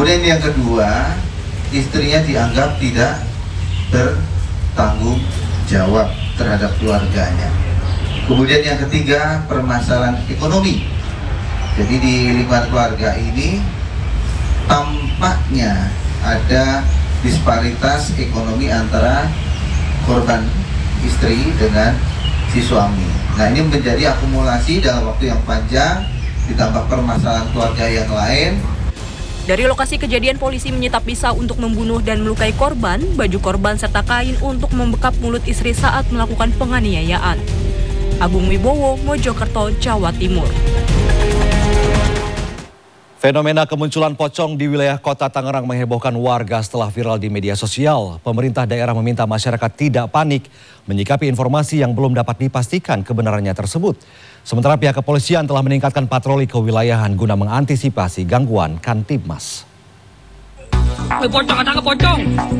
Kemudian yang kedua, istrinya dianggap tidak bertanggung jawab terhadap keluarganya. Kemudian yang ketiga, permasalahan ekonomi. Jadi di lingkungan keluarga ini tampaknya ada disparitas ekonomi antara korban istri dengan si suami. Nah, ini menjadi akumulasi dalam waktu yang panjang, ditambah permasalahan keluarga yang lain. Dari lokasi kejadian, polisi menyita pisau untuk membunuh dan melukai korban, baju korban serta kain untuk membekap mulut istri saat melakukan penganiayaan. Agung Wibowo, Mojokerto, Jawa Timur. Fenomena kemunculan pocong di wilayah kota Tangerang menghebohkan warga setelah viral di media sosial. Pemerintah daerah meminta masyarakat tidak panik menyikapi informasi yang belum dapat dipastikan kebenarannya tersebut. Sementara pihak kepolisian telah meningkatkan patroli kewilayahan guna mengantisipasi gangguan Kamtibmas. Pocong, ada pocong.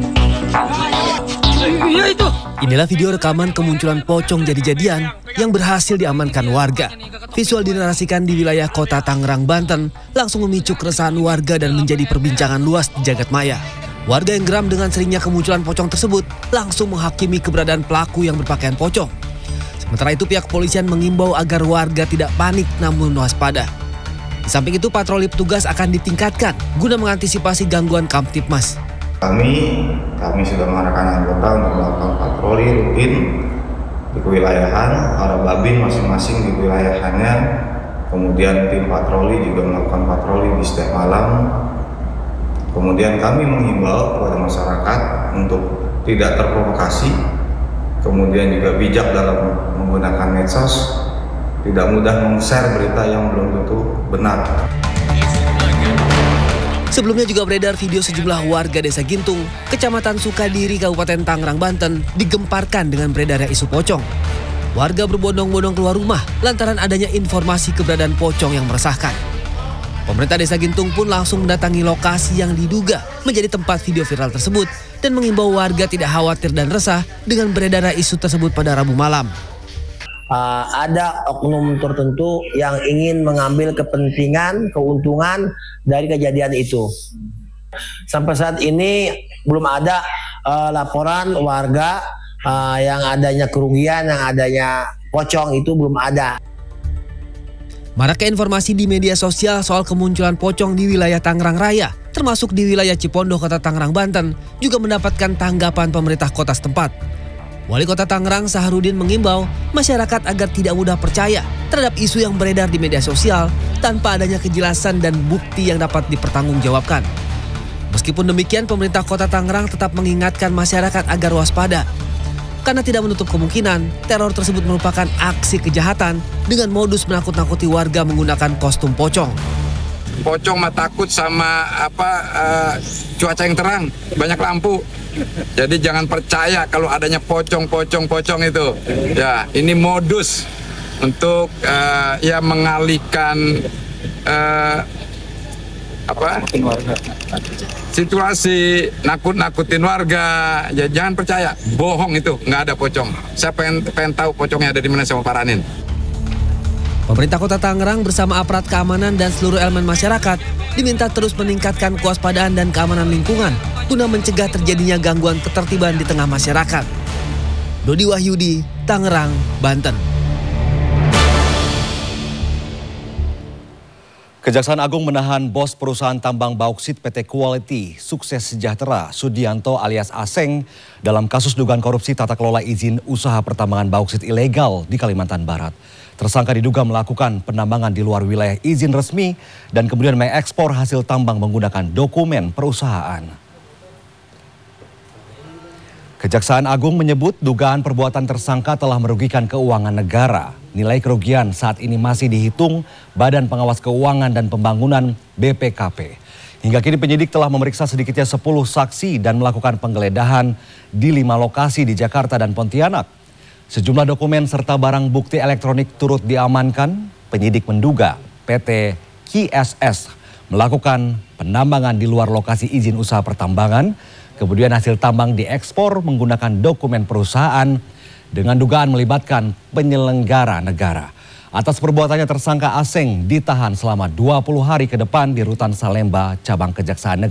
Iya itu. Inilah video rekaman kemunculan pocong jadi-jadian yang berhasil diamankan warga. Visual dinarasikan di wilayah kota Tangerang, Banten, langsung memicu keresahan warga dan menjadi perbincangan luas di jagat maya. Warga yang geram dengan seringnya kemunculan pocong tersebut langsung menghakimi keberadaan pelaku yang berpakaian pocong. Sementara itu pihak kepolisian mengimbau agar warga tidak panik namun waspada. Di samping itu patroli petugas akan ditingkatkan guna mengantisipasi gangguan Kamtibmas. Kami sudah mengarahkan anggota untuk melakukan patroli rutin di kewilayahan, para babin masing-masing di kewilayahannya. Kemudian tim patroli juga melakukan patroli di setiap malam. Kemudian kami menghimbau kepada masyarakat untuk tidak terprovokasi, kemudian juga bijak dalam menggunakan medsos, tidak mudah meng-share berita yang belum tentu benar. Sebelumnya juga beredar video sejumlah warga Desa Gintung, Kecamatan Sukadiri, Kabupaten Tangerang, Banten, digemparkan dengan beredarnya isu pocong. Warga berbondong-bondong keluar rumah lantaran adanya informasi keberadaan pocong yang meresahkan. Pemerintah Desa Gintung pun langsung mendatangi lokasi yang diduga menjadi tempat video viral tersebut dan mengimbau warga tidak khawatir dan resah dengan beredarnya isu tersebut pada Rabu malam. Ada oknum tertentu yang ingin mengambil kepentingan, keuntungan dari kejadian itu. Sampai saat ini belum ada laporan warga yang adanya kerugian, yang adanya pocong itu belum ada. Maraknya informasi di media sosial soal kemunculan pocong di wilayah Tangerang Raya, termasuk di wilayah Cipondoh, Kota Tangerang, Banten, juga mendapatkan tanggapan pemerintah kota setempat. Wali Kota Tangerang Saharudin mengimbau masyarakat agar tidak mudah percaya terhadap isu yang beredar di media sosial tanpa adanya kejelasan dan bukti yang dapat dipertanggungjawabkan. Meskipun demikian, pemerintah Kota Tangerang tetap mengingatkan masyarakat agar waspada, karena tidak menutup kemungkinan teror tersebut merupakan aksi kejahatan dengan modus menakut-nakuti warga menggunakan kostum pocong. Pocong mah takut sama cuaca yang terang, banyak lampu. Jadi jangan percaya kalau adanya pocong itu. Ya, ini modus untuk mengalihkan situasi, nakut-nakutin warga. Ya, jangan percaya, bohong itu, nggak ada pocong. Saya pengen tahu pocongnya ada di mana, saya mau paranin. Pemerintah Kota Tangerang bersama aparat keamanan dan seluruh elemen masyarakat diminta terus meningkatkan kewaspadaan dan keamanan lingkungan guna mencegah terjadinya gangguan ketertiban di tengah masyarakat. Dodi Wahyudi, Tangerang, Banten. Kejaksaan Agung menahan bos perusahaan tambang bauksit PT Quality Sukses Sejahtera Sudianto alias Aseng dalam kasus dugaan korupsi tata kelola izin usaha pertambangan bauksit ilegal di Kalimantan Barat. Tersangka diduga melakukan penambangan di luar wilayah izin resmi dan kemudian mengekspor hasil tambang menggunakan dokumen perusahaan. Kejaksaan Agung menyebut dugaan perbuatan tersangka telah merugikan keuangan negara. Nilai kerugian saat ini masih dihitung Badan Pengawas Keuangan dan Pembangunan BPKP. Hingga kini penyidik telah memeriksa sedikitnya 10 saksi dan melakukan penggeledahan di 5 lokasi di Jakarta dan Pontianak. Sejumlah dokumen serta barang bukti elektronik turut diamankan. Penyidik menduga PT KSS melakukan penambangan di luar lokasi izin usaha pertambangan. Kemudian hasil tambang diekspor menggunakan dokumen perusahaan dengan dugaan melibatkan penyelenggara negara. Atas perbuatannya tersangka Aseng ditahan selama 20 hari ke depan di Rutan Salemba, Cabang Kejaksaan Negeri.